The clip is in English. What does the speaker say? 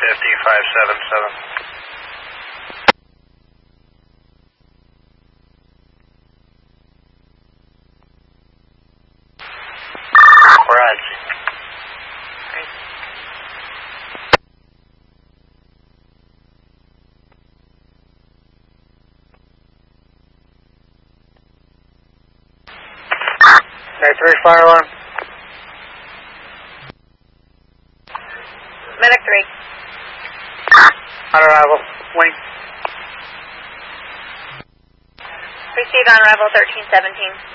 577. Roger. Night 3 fire alarm. Medic 3. On arrival. Wing. Received on arrival 1317.